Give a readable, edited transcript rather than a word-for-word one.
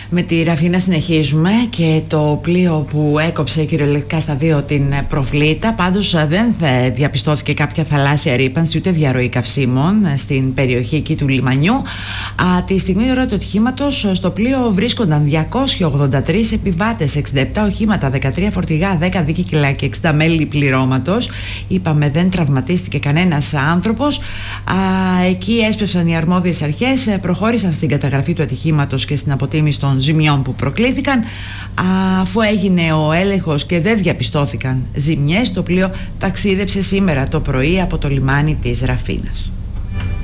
Με τη Ραφίνα συνεχίζουμε και το πλοίο που έκοψε κυριολεκτικά στα δύο την Προβλήτα. Πάντως δεν διαπιστώθηκε κάποια θαλάσσια ρύπανση ούτε διαρροή καυσίμων στην περιοχή εκεί του λιμανιού. Τη στιγμή τώρα του ατυχήματος στο πλοίο βρίσκονταν 283 επιβάτες, 67 οχήματα, 13 φορτηγά, 10 δίκυκλα και 60 μέλη πληρώματος. Είπαμε δεν τραυματίστηκε κανένας άνθρωπος. Εκεί έσπευσαν οι αρμόδιες αρχές, προχώρησαν στην καταγραφή του ατυχήματος και στην αποτίμηση των ζημιών που προκλήθηκαν. Αφού έγινε ο έλεγχος και δεν διαπιστώθηκαν ζημιές, το πλοίο ταξίδεψε σήμερα το πρωί από το λιμάνι της Ραφίνας.